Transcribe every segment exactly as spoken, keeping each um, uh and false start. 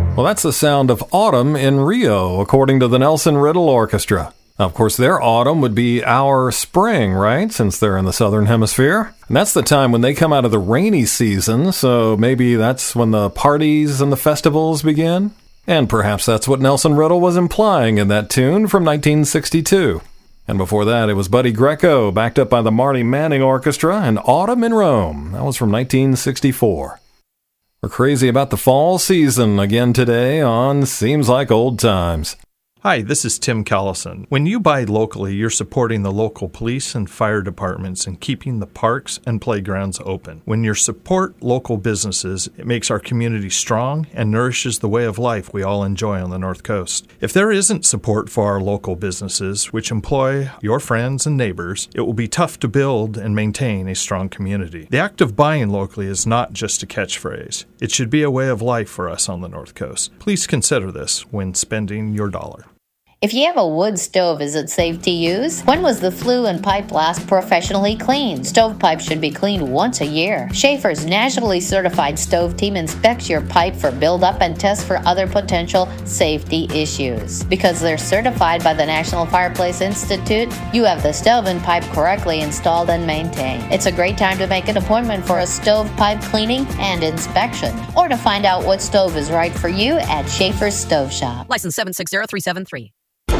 Well, that's the sound of autumn in Rio, according to the Nelson Riddle Orchestra. Of course, their autumn would be our spring, right? Since they're in the southern hemisphere. And that's the time when they come out of the rainy season, so maybe that's when the parties and the festivals begin? And perhaps that's what Nelson Riddle was implying in that tune from nineteen sixty-two. And before that, it was Buddy Greco, backed up by the Marty Manning Orchestra, and Autumn in Rome. That was from nineteen sixty-four. We're crazy about the fall season again today on Seems Like Old Times. Hi, this is Tim Callison. When you buy locally, you're supporting the local police and fire departments and keeping the parks and playgrounds open. When you support local businesses, it makes our community strong and nourishes the way of life we all enjoy on the North Coast. If there isn't support for our local businesses, which employ your friends and neighbors, it will be tough to build and maintain a strong community. The act of buying locally is not just a catchphrase. It should be a way of life for us on the North Coast. Please consider this when spending your dollar. If you have a wood stove, is it safe to use? When was the flue and pipe last professionally cleaned? Stovepipes should be cleaned once a year. Schaefer's nationally certified stove team inspects your pipe for buildup and tests for other potential safety issues. Because they're certified by the National Fireplace Institute, you have the stove and pipe correctly installed and maintained. It's a great time to make an appointment for a stovepipe cleaning and inspection, or to find out what stove is right for you at Schaefer's Stove Shop. License seven six zero three seven three.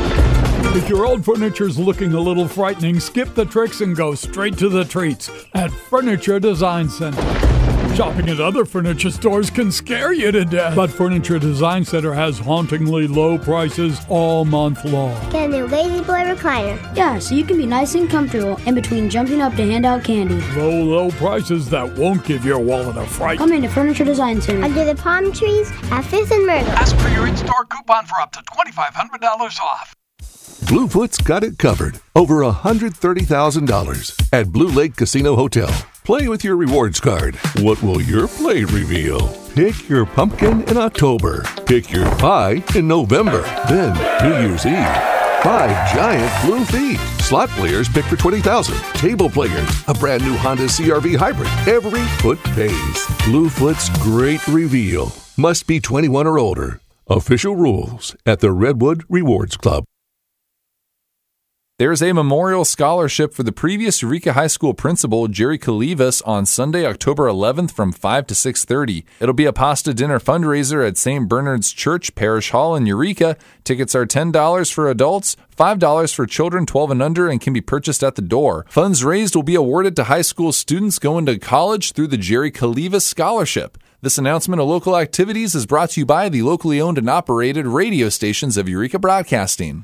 If your old furniture's looking a little frightening, skip the tricks and go straight to the treats at Furniture Design Center. Shopping at other furniture stores can scare you to death, but Furniture Design Center has hauntingly low prices all month long. Get a new Lazy Boy recliner. Yeah, so you can be nice and comfortable in between jumping up to hand out candy. Low, low prices that won't give your wallet a fright. Come into Furniture Design Center. Under the palm trees at Fifth and Myrtle. Ask for your in-store coupon for up to twenty-five hundred dollars off. Bluefoot's got it covered. Over one hundred thirty thousand dollars at Blue Lake Casino Hotel. Play with your rewards card. What will your play reveal? Pick your pumpkin in October. Pick your pie in November. Then, New Year's Eve. Five giant blue feet. Slot players pick for twenty thousand dollars. Table players, a brand new Honda C R V Hybrid. Every foot pays. Bluefoot's great reveal. Must be twenty-one or older. Official rules at the Redwood Rewards Club. There's a memorial scholarship for the previous Eureka High School principal, Jerry Kalivas, on Sunday, October eleventh from five to six thirty. It'll be a pasta dinner fundraiser at Saint Bernard's Church Parish Hall in Eureka. Tickets are ten dollars for adults, five dollars for children twelve and under, and can be purchased at the door. Funds raised will be awarded to high school students going to college through the Jerry Kalivas Scholarship. This announcement of local activities is brought to you by the locally owned and operated radio stations of Eureka Broadcasting.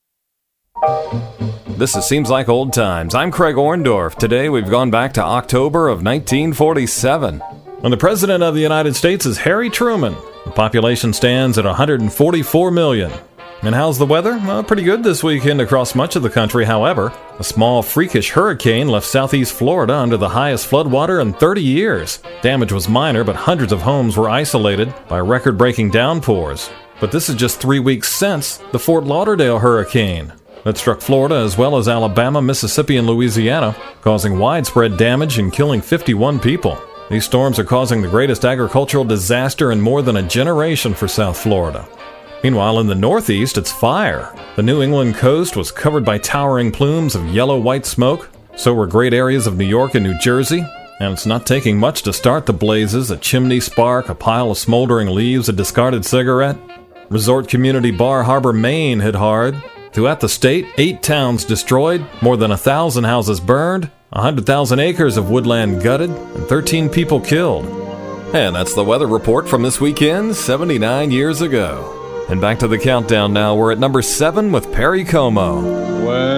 This is Seems Like Old Times. I'm Craig Orndorff. Today we've gone back to October of nineteen forty-seven. And the President of the United States is Harry Truman. The population stands at one hundred forty-four million. And how's the weather? Well, pretty good this weekend across much of the country, however. A small freakish hurricane left southeast Florida under the highest floodwater in thirty years. Damage was minor, but hundreds of homes were isolated by record-breaking downpours. But this is just three weeks since the Fort Lauderdale hurricane that struck Florida as well as Alabama, Mississippi, and Louisiana, causing widespread damage and killing fifty-one people. These storms are causing the greatest agricultural disaster in more than a generation for South Florida. Meanwhile, in the Northeast, it's fire. The New England coast was covered by towering plumes of yellow-white smoke. So were great areas of New York and New Jersey. And it's not taking much to start the blazes: a chimney spark, a pile of smoldering leaves, a discarded cigarette. Resort community Bar Harbor, Maine hit hard. Throughout the state, eight towns destroyed, more than a thousand houses burned, one hundred thousand acres of woodland gutted, and thirteen people killed. And that's the weather report from this weekend, seventy-nine years ago. And back to the countdown now. We're at number seven with Perry Como. Well.